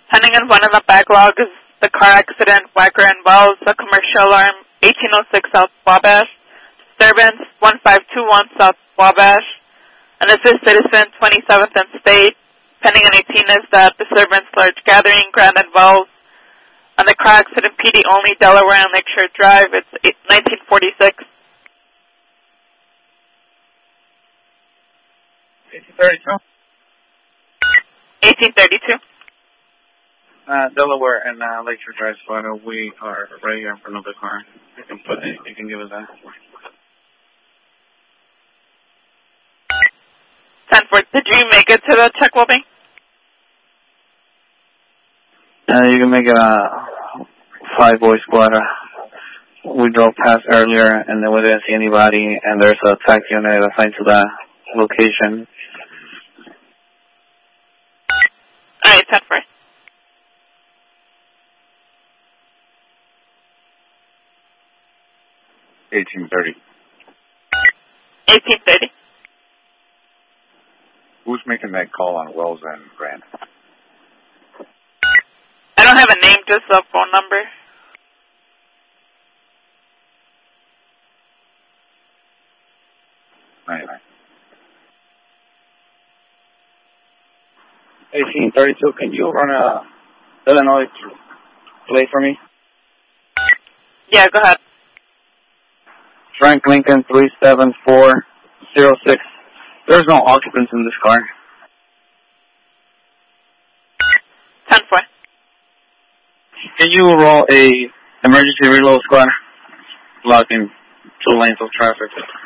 Pending in one of the backlog is the car accident, Wacker and Wells, the commercial alarm, 1806 South Wabash, disturbance 1521 South Wabash, and this is Citizen 27th and State. Pending in 18 is that disturbance, large gathering, Grand and Wells, and the car accident, PD only, Delaware and Lakeshore Drive. It's 1946. 1832. 1832. Delaware and Lakeshore Drive, Florida. We are ready here for another car. You can give us that. 10-4. Did you make it to the check welding? You can make it a 5-boy squad. We drove past earlier and then we didn't see anybody, and there's a tax unit assigned to that location. Alright, 10-4. $1830. 1830. Who's making that call on Wells and Grand? I don't have a name, just a phone number. Right. 1832. Can you run a Illinois plate for me? Yeah, go ahead. Frank Lincoln 37406. There's no occupants in this car. 10-4. Can you roll a emergency reload squad? Blocking 2 lanes of traffic.